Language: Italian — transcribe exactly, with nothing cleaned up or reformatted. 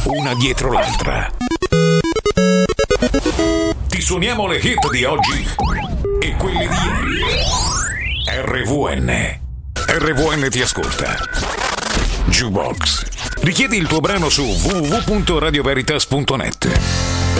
una dietro l'altra. Ti suoniamo le hit di oggi e quelle di ieri. R V N. R V N ti ascolta. Jukebox. Richiedi il tuo brano su w w w punto radio veritas punto net.